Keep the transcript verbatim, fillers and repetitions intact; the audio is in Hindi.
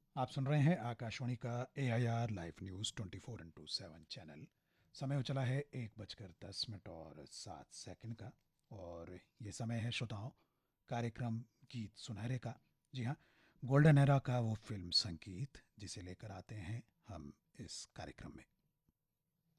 आप सुन रहे हैं आकाशवाणी का ए I R live news twenty four into seven channel. समय हो चला है एक बजकर दस मिनट और सात सेकंड का। और ये समय है श्रोताओं कार्यक्रम गीत सुनहरे का। जी हाँ, गोल्डन एरा का वो फिल्म संगीत जिसे लेकर आते हैं हम इस कार्यक्रम में।